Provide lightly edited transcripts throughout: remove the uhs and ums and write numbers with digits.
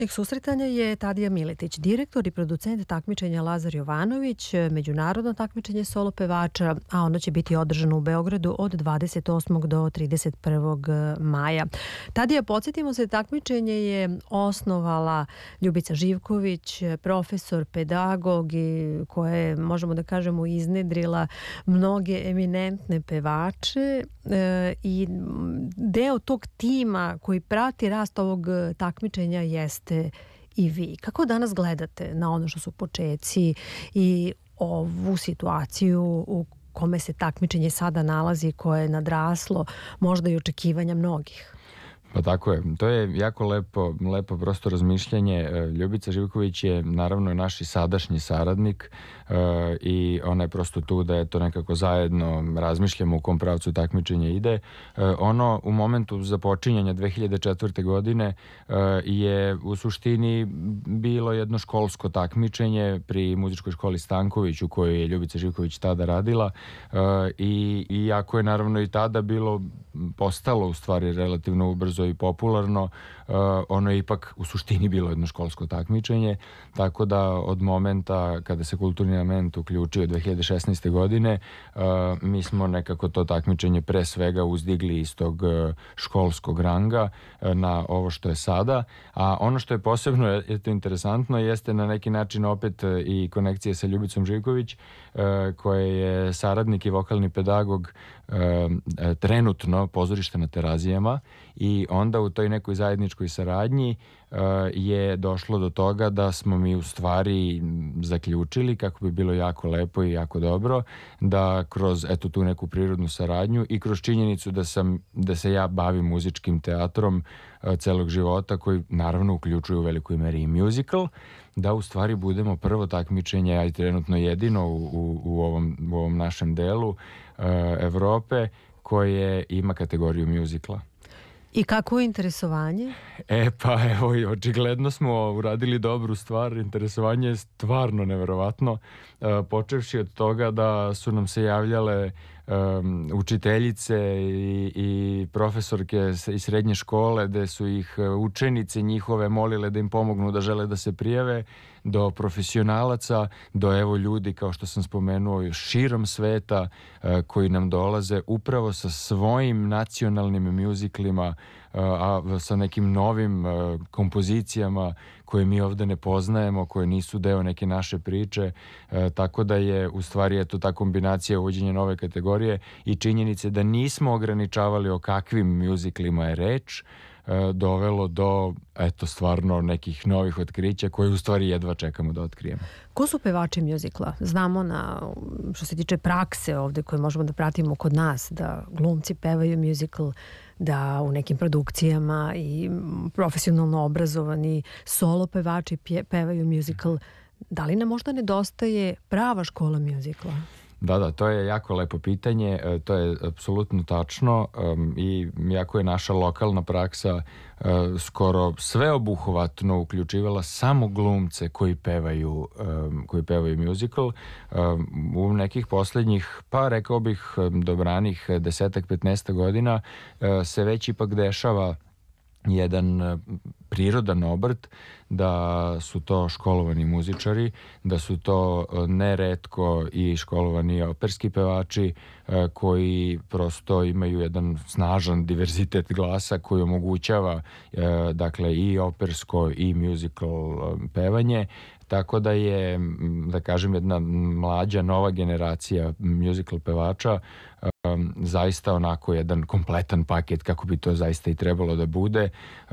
Učesnik susretanja je Tadija Miletić, direktor i producent takmičenja Lazar Jovanović, međunarodno takmičenje solo pevača, a ono će biti održano u Beogradu od 28. do 31. maja. Tadija, podsjetimo se, takmičenje je osnovala Ljubica Živković, profesor, pedagog i koja je, možemo da kažemo, iznedrila mnoge eminentne pevače i deo tog tima koji prati rast ovog takmičenja jeste i vi. Kako danas gledate na ono što su počeci i ovu situaciju u kome se takmičenje sada nalazi, koje je nadraslo možda i očekivanja mnogih? Pa tako je. To je jako lepo prosto razmišljanje. Ljubica Živković je naravno naš i sadašnji saradnik i ona je prosto tu da je to nekako zajedno razmišljamo u kom pravcu takmičenje ide. Ono u momentu započinjanja 2004. godine je u suštini bilo jedno školsko takmičenje pri muzičkoj školi Stanković u kojoj je Ljubica Živković tada radila i iako je naravno i tada postalo u stvari relativno ubrzo i popularno, ono je ipak u suštini bilo jedno školsko takmičenje, tako da od momenta kada se kulturni element uključio 2016. godine, mi smo nekako to takmičenje pre svega uzdigli iz tog školskog ranga na ovo što je sada, a ono što je posebno interesantno jeste na neki način opet i konekcije sa Ljubicom Živković, koja je saradnik i vokalni pedagog trenutno pozorišta na Terazijama, i onda u toj nekoj zajedničkoj saradnji je došlo do toga da smo mi u stvari zaključili kako bi bilo jako lepo i jako dobro da kroz tu neku prirodnu saradnju i kroz činjenicu da se ja bavim muzičkim teatrom celog života, koji naravno uključuju u velikoj meri i musical, da u stvari budemo prvo takmičenje, a i trenutno jedino u ovom našem delu Evrope koje ima kategoriju musicala. I kako je interesovanje? Pa evo, očigledno smo uradili dobru stvar. Interesovanje je stvarno neverovatno. Počevši od toga da su nam se javljale učiteljice i profesorke iz srednje škole, gde su ih učenice njihove molile da im pomognu, da žele da se prijave, do profesionalaca, do evo ljudi, kao što sam spomenuo, širom sveta koji nam dolaze upravo sa svojim nacionalnim muziklima, a sa nekim novim kompozicijama koje mi ovde ne poznajemo, koje nisu deo neke naše priče, tako da je u stvari ta kombinacija uvođenja nove kategorije i činjenice da nismo ograničavali o kakvim muziklima je reč, dovelo do stvarno nekih novih otkrića koje u stvari jedva čekamo da otkrijemo. Ko su pevači mjuzikla? Znamo što se tiče prakse ovde koje možemo da pratimo kod nas, da glumci pevaju mjuzikl, da u nekim produkcijama i profesionalno obrazovani solo pevači pevaju mjuzikl. Da li nam možda nedostaje prava škola mjuzikla? Da, to je jako lepo pitanje, to je apsolutno tačno i jako je naša lokalna praksa skoro sveobuhvatno uključivala samo glumce koji pevaju musical. U nekih poslednjih, pa rekao bih dobranih 10-15 godina se već ipak dešava jedan prirodan obrt da su to školovani muzičari, da su to neretko i školovani operski pevači koji prosto imaju jedan snažan diverzitet glasa koji omogućava dakle i opersko i musical pevanje, tako da je, da kažem, jedna mlađa nova generacija musical pevača zaista onako jedan kompletan paket kako bi to zaista i trebalo da bude,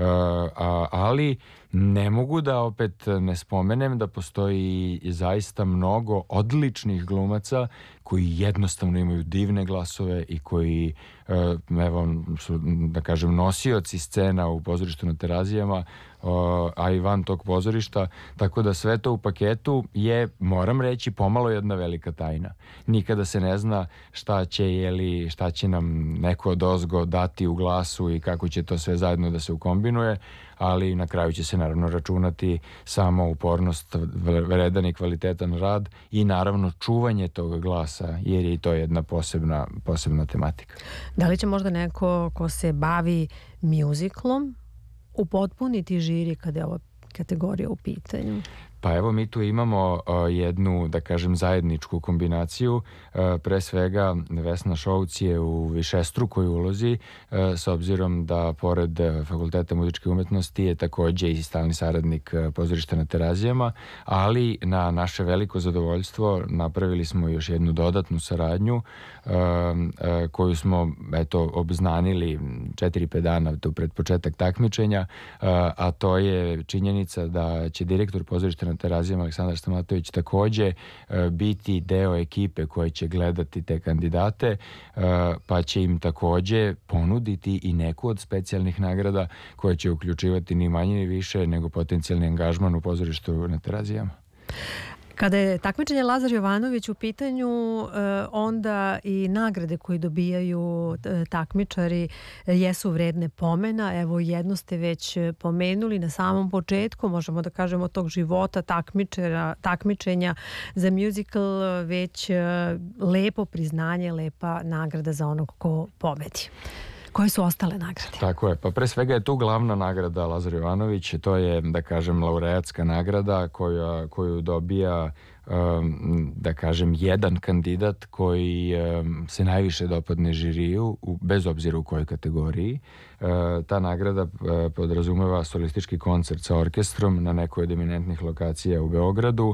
ali ne mogu da opet ne spomenem da postoji zaista mnogo odličnih glumaca koji jednostavno imaju divne glasove i koji su, da kažem, nosioci scena u pozorištu na Terazijama, a i van tog pozorišta, tako da sve to u paketu je, moram reći, pomalo jedna velika tajna. Nikada se ne zna šta će nam neko odozgo dati u glasu i kako će to sve zajedno da se ukombinuje, ali na kraju će se naravno računati samo upornost, vredan i kvalitetan rad i naravno čuvanje tog glasa, jer je i to jedna posebna tematika. Da li će možda neko ko se bavi mjuziklom upotpuniti žiri kada je ovo kategorija u pitanju? Pa evo mi tu imamo jednu, da kažem, zajedničku kombinaciju. Pre svega Vesna Šouc je u višestrukoj ulozi, s obzirom da pored Fakulteta muzičke umetnosti je takođe i stalni saradnik pozorišta na Terazijama, ali na naše veliko zadovoljstvo napravili smo još jednu dodatnu saradnju koju smo obznanili 4-5 dana pred početak takmičenja, a to je činjenica da će direktor pozorišta na Terazijama Aleksandar Stamatović takođe biti deo ekipe koja će gledati te kandidate, pa će im takođe ponuditi i neku od specijalnih nagrada koja će uključivati ni manje ni više nego potencijalni angažman u pozorištu na Terazijama. Kada je takmičenje Lazar Jovanović u pitanju, onda i nagrade koje dobijaju takmičari jesu vredne pomena. Evo, jedno ste već pomenuli na samom početku, možemo da kažemo tog života takmičenja za musical, već lepo priznanje, lepa nagrada za onog ko pobedi. Koje su ostale nagrade? Tako je, pa pre svega je tu glavna nagrada Lazar Jovanović, to je, da kažem, laureatska nagrada koju dobija, da kažem, jedan kandidat koji se najviše dopadne žiriju, bez obzira u kojoj kategoriji. Ta nagrada podrazumeva solistički koncert sa orkestrom na nekoj od eminentnih lokacija u Beogradu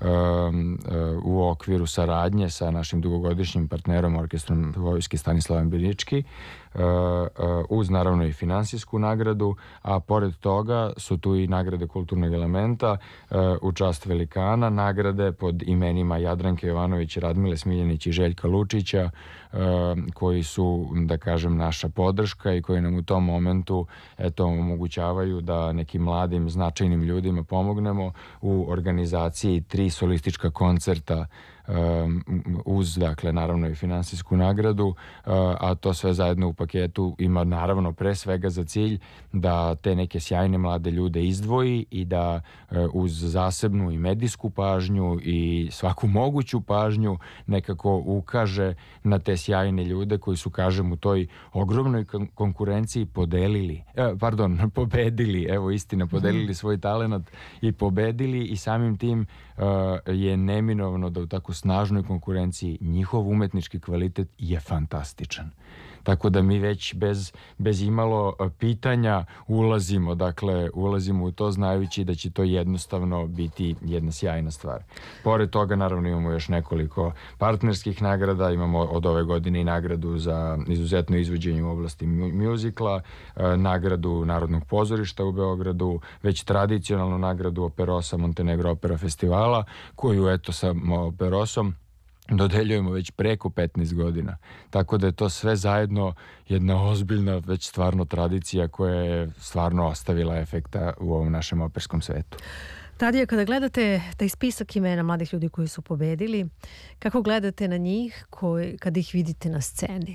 u okviru saradnje sa našim dugogodišnjim partnerom orkestrom Vojvodinski Stanislav Binički, uz naravno i finansijsku nagradu, a pored toga su tu i nagrade kulturnog elementa u čast velikana, nagrade pod imenima Jadranke Jovanović, Radmile Smiljanić i Željka Lučića, koji su, da kažem, naša podrška i koji nam u tom momentu omogućavaju da nekim mladim, značajnim ljudima pomognemo u organizaciji 3 solistička koncerta uz, dakle, naravno i finansijsku nagradu, a to sve zajedno u paketu ima naravno pre svega za cilj da te neke sjajne mlade ljude izdvoji i da uz zasebnu i medijsku pažnju i svaku moguću pažnju nekako ukaže na te sjajne ljude koji su, kažem, u toj ogromnoj konkurenciji pobedili, evo istina, podelili svoj talenat i pobedili, i samim tim je neminovno da u tako snažnoj konkurenciji njihov umetnički kvalitet je fantastičan. Tako da mi već bez imalo pitanja ulazimo u to znajući da će to jednostavno biti jedna sjajna stvar. Pored toga naravno imamo još nekoliko partnerskih nagrada, imamo od ove godine i nagradu za izuzetno izvođenje u oblasti mjuzikla, nagradu Narodnog pozorišta u Beogradu, već tradicionalnu nagradu Operosa Montenegro Opera Festivala, koju sa Operosom dodeljujemo već preko 15 godina. Tako da je to sve zajedno jedna ozbiljna, već stvarno tradicija koja je stvarno ostavila efekta u ovom našem operskom svetu. Tadija, kada gledate taj spisak imena mladih ljudi koji su pobedili, kako gledate na njih kada ih vidite na sceni?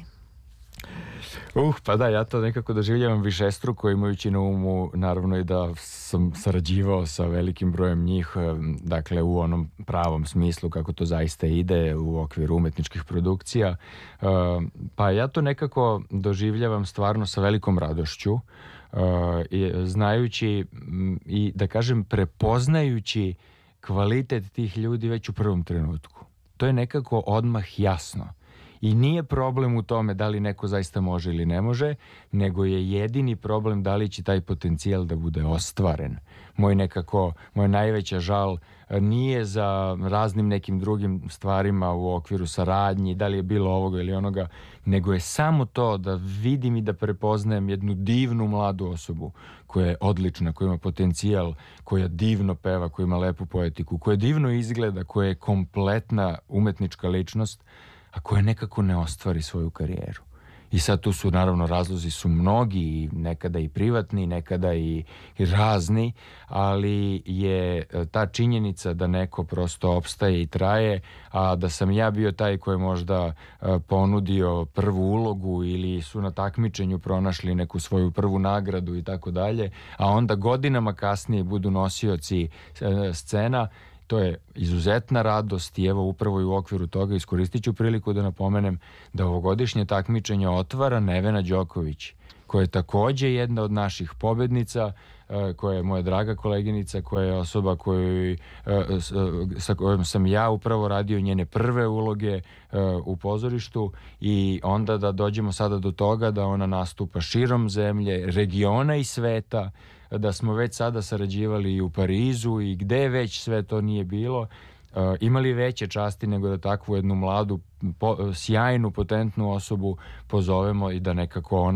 Pa da, ja to nekako doživljavam višestruko, imajući na umu naravno i da sam sarađivao sa velikim brojem njih, dakle u onom pravom smislu kako to zaista ide u okviru umetničkih produkcija. Pa ja to nekako doživljavam stvarno sa velikom radošću, znajući i, da kažem, prepoznajući kvalitet tih ljudi već u prvom trenutku. To je nekako odmah jasno. I nije problem u tome da li neko zaista može ili ne može, nego je jedini problem da li će taj potencijal da bude ostvaren. Moj najveća žal nije za raznim nekim drugim stvarima u okviru saradnji, da li je bilo ovoga ili onoga, nego je samo to da vidim i da prepoznajem jednu divnu mladu osobu koja je odlična, koja ima potencijal, koja divno peva, koja ima lepu poetiku, koja divno izgleda, koja je kompletna umetnička ličnost, a koja nekako ne ostvari svoju karijeru. I sad tu su, naravno, razlozi su mnogi, nekada i privatni, nekada i razni, ali je ta činjenica da neko prosto opstaje i traje, a da sam ja bio taj koji je možda ponudio prvu ulogu ili su na takmičenju pronašli neku svoju prvu nagradu i tako dalje, a onda godinama kasnije budu nosioci scena, to je izuzetna radost. I evo, upravo i u okviru toga iskoristit ću priliku da napomenem da ovogodišnje takmičenje otvara Nevena Đoković, koja je takođe jedna od naših pobednica, koja je moja draga koleginica, koja je osoba sa kojom sam ja upravo radio njene prve uloge u pozorištu, i onda da dođemo sada do toga da ona nastupa širom zemlje, regiona i sveta, da smo već sada sarađivali i u Parizu i gde već sve to nije bilo. Imali veće časti nego da takvu jednu mladu, sjajnu, potentnu osobu pozovemo i da nekako ona